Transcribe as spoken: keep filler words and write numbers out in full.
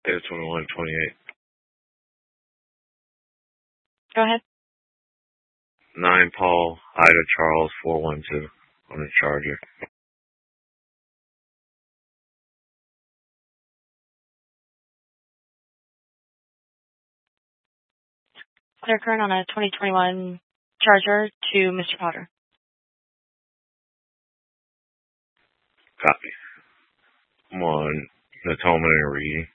Data twenty-one twenty-eight. Go ahead. nine Paul, Ida Charles four one two on the Charger. Clear current on a twenty twenty-one Charger to Mister Potter. Copy. I'm on the Tolman and reading.